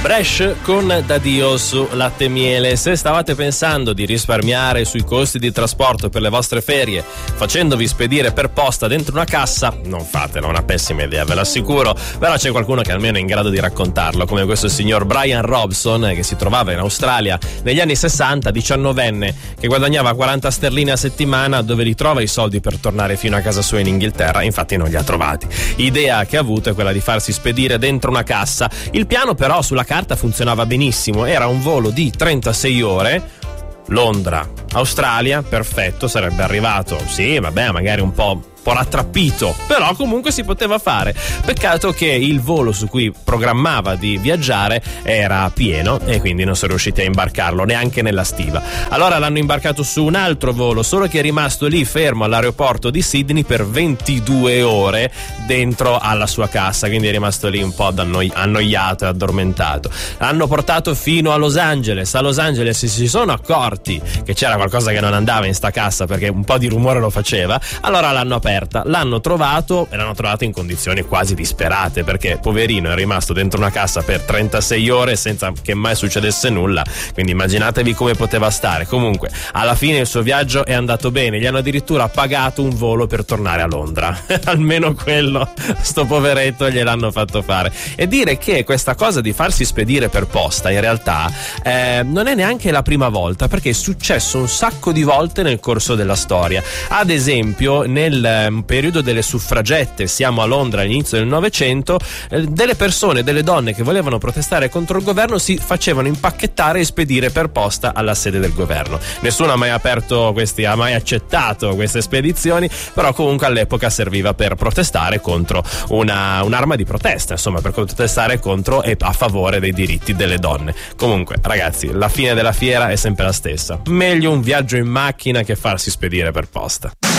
Bresh con Dadio su Latte e Miele. Se stavate pensando di risparmiare sui costi di trasporto per le vostre ferie facendovi spedire per posta dentro una cassa, non fatelo, è una pessima idea, ve l'assicuro. Però c'è qualcuno che almeno è in grado di raccontarlo, come questo signor Brian Robson, che si trovava in Australia negli anni 60, 19enne, che guadagnava 40 sterline a settimana. Dove li trova i soldi per tornare fino a casa sua in Inghilterra? Infatti non li ha trovati. Idea che ha avuto è quella di farsi spedire dentro una cassa. Il piano però sulla carta funzionava benissimo, era un volo di 36 ore, Londra, Australia, perfetto, sarebbe arrivato, sì, vabbè, magari un po' rattrappito, però comunque si poteva fare. Peccato che il volo su cui programmava di viaggiare era pieno e quindi non sono riusciti a imbarcarlo neanche nella stiva. Allora l'hanno imbarcato su un altro volo, solo che è rimasto lì fermo all'aeroporto di Sydney per 22 ore dentro alla sua cassa, quindi è rimasto lì un po' annoiato e addormentato. L'hanno portato fino a Los Angeles. A Los Angeles si sono accorti che c'era qualcosa che non andava in sta cassa, perché un po' di rumore lo faceva. Allora l'hanno aperta, l'hanno trovato e l'hanno trovato in condizioni quasi disperate, perché poverino è rimasto dentro una cassa per 36 ore senza che mai succedesse nulla, quindi immaginatevi come poteva stare. Comunque alla fine il suo viaggio è andato bene, gli hanno addirittura pagato un volo per tornare a Londra almeno quello, sto poveretto, gliel'hanno fatto fare. E dire che questa cosa di farsi spedire per posta in realtà non è neanche la prima volta, perché è successo un sacco di volte nel corso della storia. Ad esempio nel periodo delle suffragette, siamo a Londra all'inizio del Novecento, delle persone, delle donne che volevano protestare contro il governo si facevano impacchettare e spedire per posta alla sede del governo. Nessuno ha mai ha mai accettato queste spedizioni, però comunque all'epoca serviva per protestare contro un'arma di protesta, insomma, per protestare contro e a favore dei diritti delle donne. Comunque ragazzi, la fine della fiera è sempre la stessa: meglio un viaggio in macchina che farsi spedire per posta.